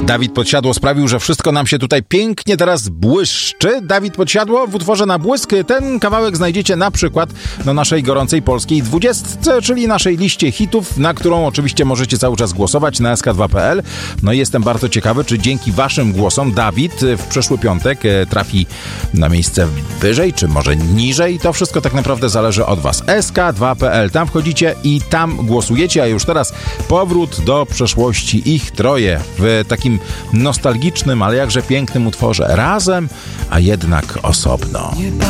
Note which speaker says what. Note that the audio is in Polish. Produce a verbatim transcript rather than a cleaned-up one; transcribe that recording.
Speaker 1: Dawid Podsiadło sprawił, że wszystko nam się tutaj pięknie teraz błyszczy. Dawid Podsiadło w utworze Na błysk. Ten kawałek znajdziecie na przykład na naszej gorącej polskiej dwudziestce, czyli naszej liście hitów, na którą oczywiście możecie cały czas głosować na S K dwa kropka P L. No i jestem bardzo ciekawy, czy dzięki waszym głosom Dawid w przyszły piątek trafi na miejsce wyżej, czy może niżej. To wszystko tak naprawdę zależy od was. S K dwa kropka P L. Tam wchodzicie i tam głosujecie, a już teraz powrót do przeszłości. Ich troje w takim nostalgicznym, ale jakże pięknym utworze. Razem, a jednak osobno.